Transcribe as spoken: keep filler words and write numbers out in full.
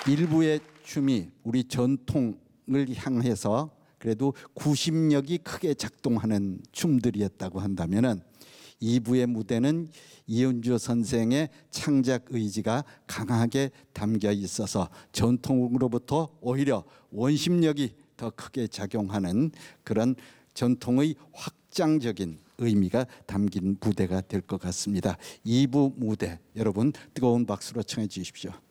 일부의 춤이 우리 전통을 향해서 그래도 구심력이 크게 작동하는 춤들이었다고 한다면은 이 부의 무대는 이은주 선생의 창작 의지가 강하게 담겨 있어서 전통으로부터 오히려 원심력이 더 크게 작용하는 그런 전통의 확장적인 의미가 담긴 무대가 될 것 같습니다. 이 부 무대 여러분 뜨거운 박수로 청해 주십시오.